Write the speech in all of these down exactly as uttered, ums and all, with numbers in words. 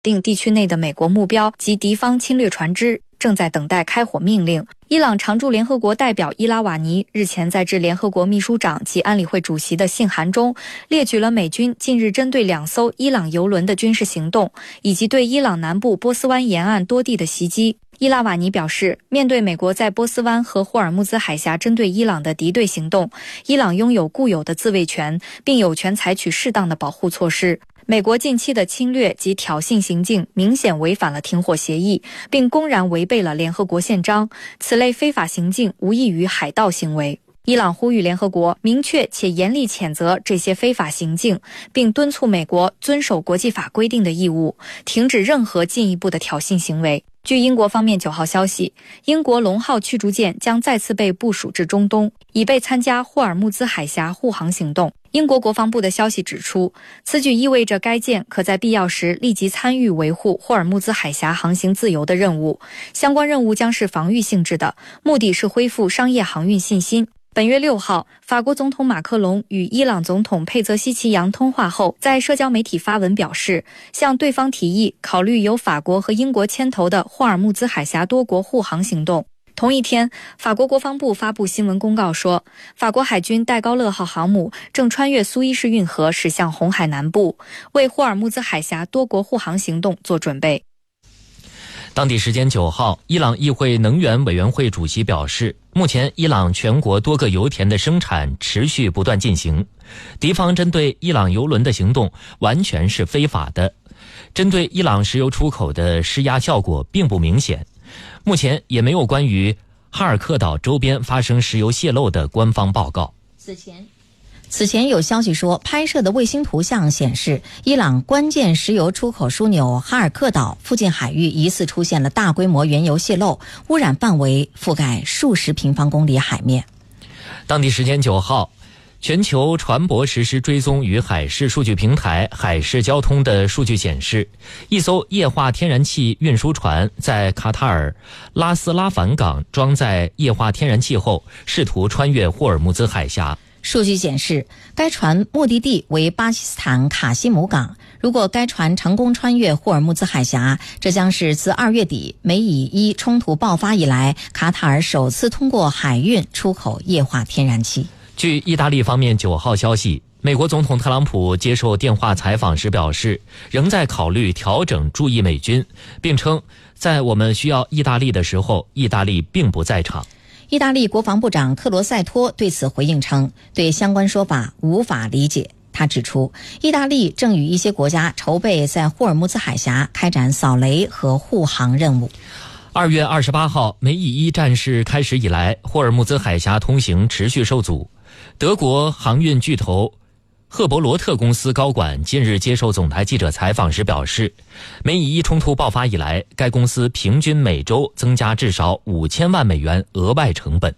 定地区内的美国目标及敌方侵略船只，正在等待开火命令。伊朗常驻联合国代表伊拉瓦尼日前在致联合国秘书长及安理会主席的信函中，列举了美军近日针对两艘伊朗油轮的军事行动，以及对伊朗南部波斯湾沿岸多地的袭击。伊拉瓦尼表示，面对美国在波斯湾和霍尔木兹海峡针对伊朗的敌对行动，伊朗拥有固有的自卫权，并有权采取适当的保护措施。美国近期的侵略及挑衅行径明显违反了停火协议，并公然违背了联合国宪章，此类非法行径无异于海盗行为。伊朗呼吁联合国明确且严厉谴责这些非法行径，并敦促美国遵守国际法规定的义务，停止任何进一步的挑衅行为。据英国方面九号消息，英国龙号驱逐舰将再次被部署至中东，以备参加霍尔木兹海峡护航行动。英国国防部的消息指出，此举意味着该舰可在必要时立即参与维护霍尔木兹海峡航行自由的任务，相关任务将是防御性质的，目的是恢复商业航运信心。本月六号，法国总统马克龙与伊朗总统佩泽希奇扬通话后，在社交媒体发文表示，向对方提议考虑由法国和英国牵头的霍尔木兹海峡多国护航行动。同一天，法国国防部发布新闻公告说，法国海军戴高乐号航母正穿越苏伊士运河驶向红海南部，为霍尔木兹海峡多国护航行动做准备。 当地时间九号，伊朗议会能源委员会主席表示，目前伊朗全国多个油田的生产持续不断进行，敌方针对伊朗油轮的行动完全是非法的，针对伊朗石油出口的施压效果并不明显，目前也没有关于哈尔克岛周边发生石油泄漏的官方报告。 此前此前有消息说，拍摄的卫星图像显示，伊朗关键石油出口枢纽哈尔克岛附近海域疑似出现了大规模原油泄漏，污染范围覆盖数十平方公里海面。 当地时间九号，全球船舶实施追踪与海事数据平台海事交通的数据显示，一艘液化天然气运输船在卡塔尔拉斯拉凡港装载液化天然气后，试图穿越霍尔木兹海峡。 数据显示，该船目的地为巴基斯坦卡西姆港。如果该船成功穿越霍尔木兹海峡，这将是自二月底美以伊冲突爆发以来，卡塔尔首次通过海运出口液化天然气。 据意大利方面九号消息，美国总统特朗普接受电话采访时表示，仍在考虑调整驻意美军，并称在我们需要意大利的时候，意大利并不在场。 意大利国防部长克罗塞托对此回应称，对相关说法无法理解。他指出，意大利正与一些国家筹备在霍尔木兹海峡开展扫雷和护航任务。 二月二十八号，美以伊战事开始以来，霍尔木兹海峡通行持续受阻。德国航运巨头赫伯罗特公司高管近日接受总台记者采访时表示，美以伊冲突爆发以来，该公司平均每周增加至少五千万美元额外成本。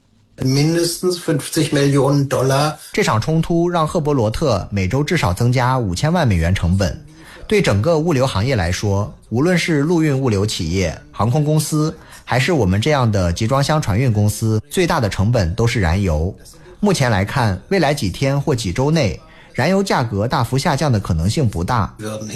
这场冲突让赫伯罗特每周至少增加五千万美元成本。对整个物流行业来说，无论是陆运物流企业、航空公司，还是我们这样的集装箱船运公司，最大的成本都是燃油。目前来看，未来几天或几周内，燃油价格大幅下降的可能性不大。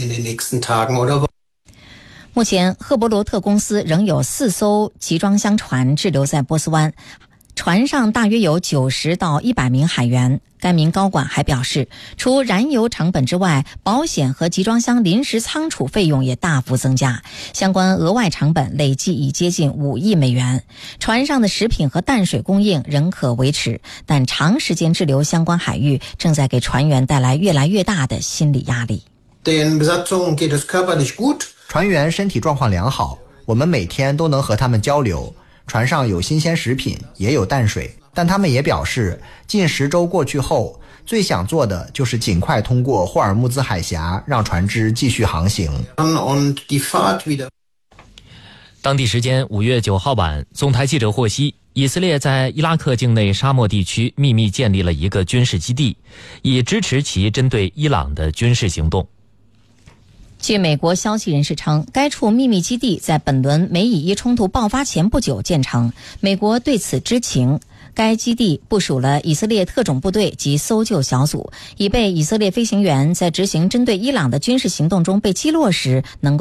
目前，赫伯罗特公司仍有四艘集装箱船滞留在波斯湾，船上大约有九十到一百名海员。该名高管还表示，除燃油成本之外，保险和集装箱临时仓储费用也大幅增加，相关额外成本累计已接近五亿美元。船上的食品和淡水供应仍可维持，但长时间滞留相关海域正在给船员带来越来越大的心理压力。 船员身体状况良好，我们每天都能和他们交流。船上有新鲜食品，也有淡水，但他们也表示，近十周过去后，最想做的就是尽快通过霍尔木兹海峡，让船只继续航行。 当地时间五月九号晚，总台记者获悉，以色列在伊拉克境内沙漠地区秘密建立了一个军事基地，以支持其针对伊朗的军事行动。 据美国消息人士称，该处秘密基地在本轮美以伊冲突爆发前不久建成，美国对此知情。 该基地部署了以色列特种部队及搜救小组，以备以色列飞行员在执行针对伊朗的军事行动中被击落时能够